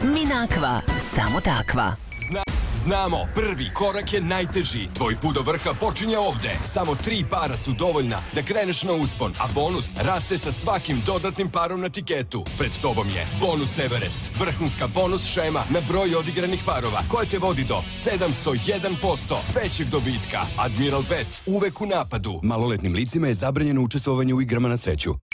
Minakva, samo takva. Znamo, prvi korak je najteži. Tvoj put do vrha počinje ovde. Samo 3 para su dovoljna da kreneš na uspon, a bonus raste sa svakim dodatnim parom na tiketu. Pred tobom je Bonus Everest, vrhunska bonus šema na broj odigranih parova, koja te vodi do 701% većeg dobitka. Admiral Bet, uvek u napadu. Maloletnim licima je zabranjeno učestvovanje u igrama na sreću.